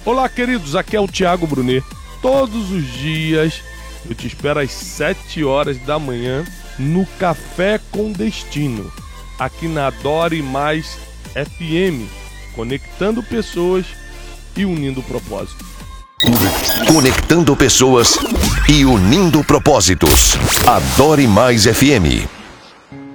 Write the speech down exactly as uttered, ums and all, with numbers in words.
Olá, queridos, aqui é o Thiago Brunet. Todos os dias eu te espero às sete horas da manhã no Café com Destino, aqui na Adore Mais F M, conectando pessoas e unindo propósitos. Conectando pessoas e unindo propósitos. Adore Mais F M.